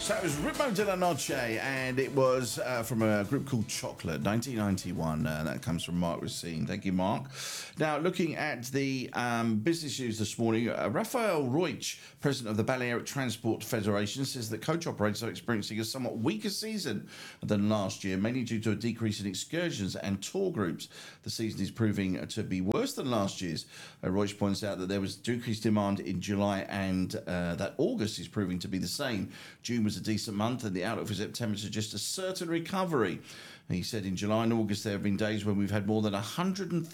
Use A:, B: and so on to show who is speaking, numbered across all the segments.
A: So it was Ritmo de la Noche, and it was from a group called Chocolate, 1991. That comes from Mark Racine. Thank you, Mark. Now, looking at the business news this morning, Raphael Roig, president of the Balearic Transport Federation, says that coach operators are experiencing a somewhat weaker season than last year, mainly due to a decrease in excursions and tour groups. The season is proving to be worse than last year's. Roig points out that there was decreased demand in July and that August is proving to be the same. June was a decent month, and the outlook for September suggests a certain recovery. And he said in July and August there have been days when we've had more than 100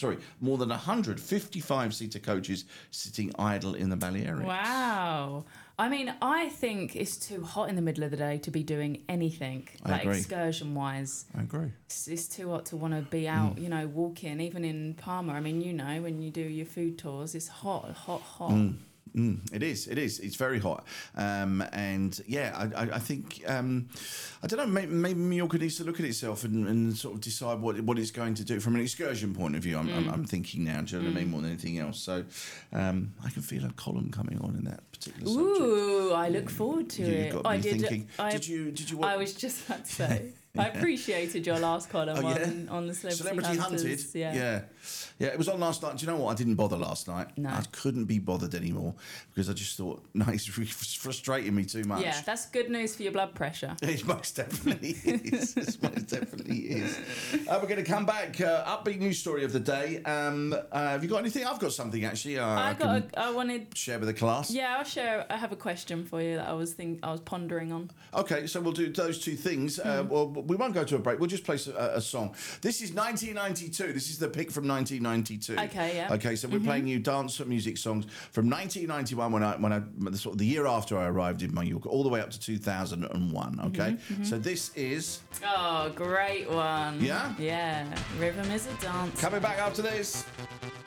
A: 55-seater coaches sitting idle in the Balearics.
B: Wow. I mean, I think it's too hot in the middle of the day to be doing anything, like excursion-wise.
A: I agree.
B: It's too hot to want to be out, walking, even in Palma. I mean, when you do your food tours, it's hot.
A: It is. It's very hot. And yeah, I think, I don't know, maybe Mallorca needs to look at itself and sort of decide what it's going to do from an excursion point of view. I'm thinking now, do you know what I mean, more than anything else. So I can feel a column coming on in that particular subject.
B: Ooh, I look forward to it.
A: Got me thinking. Did you
B: I was just about to say. I appreciated your last column on the Celebrity Hunters.
A: Yeah, it was on last night. Do you know what? I didn't bother last night.
B: No.
A: I couldn't be bothered anymore because I just thought, no, it's frustrating me too much.
B: Yeah, that's good news for your blood pressure.
A: It most definitely is. We're going to come back. Upbeat news story of the day. Have you got anything? I've got something actually. I
B: wanted
A: to share with the class.
B: Yeah, I'll share. I have a question for you that I was pondering on.
A: Okay, so we'll do those two things. Well, we won't go to a break. We'll just play a song. This is 1992. This is the pick from 1992.
B: Okay, yeah.
A: Okay, so we're playing you dance music songs from 1991 when I sort of the year after I arrived in Mallorca, all the way up to 2001. Okay, so this is
B: great one.
A: Yeah,
B: Rhythm is a dance.
A: Coming back after this.